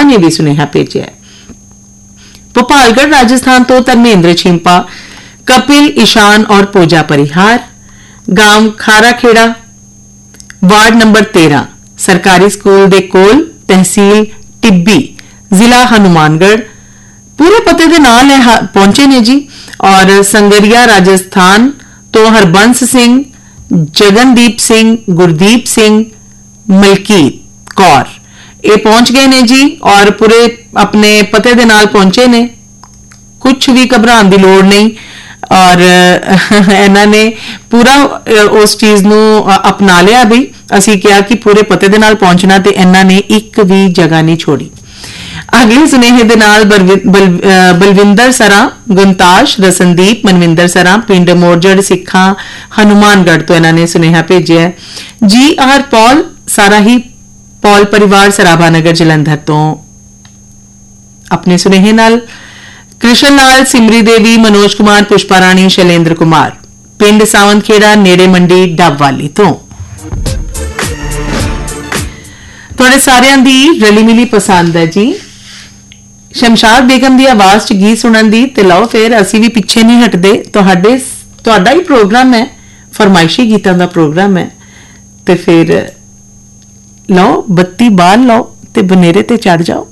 शर्मा ने भी सुनेहा भेजा है। भोपालगढ़ राजस्थान तो धर्मेंद्र छिंपा, कपिल ईशान और पूजा परिहार, गांव खाराखेड़ा, वार्ड नंबर 13, सरकारी स्कूल दे कोल, तहसील टिब्बी, जिला हनुमानगढ़, पूरे पते दे नाल पहुंचे ने जी। और संगरिया राजस्थान तो हरबंस सिंह, जगनदीप सिंह, गुरदीप सिंह, मलकीत कौर ये पहुंच गए ने जी और पूरे अपने पते दे नाल पहुंचे ने। कुछ भी घबराने की लोड़ नहीं और इन्होंने पूरा उस चीज नू अपना लिया भी। असी क्या कि पूरे पते दे नाल पहुंचना ते इन्होंने एक भी जगह नहीं छोड़ी। अगले सुनेहे दे नाल बलविंदर सरा, गुंताश, रसनदीप, मनविंदर सरा, पिंड मोरजड़ सिखा हनुमानगढ़ तो इन्होंने सुनेहा भेजा है। जी आर पॉल सारा ही पॉल परिवार सराभा नगर जलंधर तो अपने सुनेहे नाल कृष्ण लाल, सिमरी देवी, मनोज कुमार, पुष्पा राणी, शैलेंद्र कुमार, पिंड सावंतखेड़ा नेड़े मंडी डबवाली तो थोड़े सारियां दी रली मिली पसंद है जी। शमशाद बेगम दी आवाज च गीत सुनन दी ते लो फिर असी भी पिछे नहीं हटदे। तुहाडा ही प्रोग्राम है, फरमाइशी गीतां दा प्रोग्राम है ते फिर लो बत्ती बाल लो ते बनेरे ते चढ़ जाओ।